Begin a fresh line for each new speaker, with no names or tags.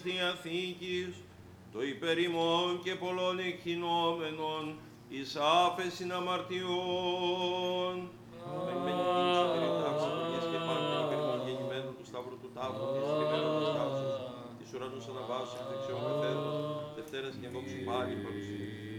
Διαθήκης, το υπερημών και πολλών εκχυνόμενων, εις άφεσιν αμαρτιών. Του Σταύρου του Τάφου, της θρημένων της τάψης, της ουρανούς αναβάσεως, δεξιών καθένας, Δευτέρας και απόψε πάλι παρουσία.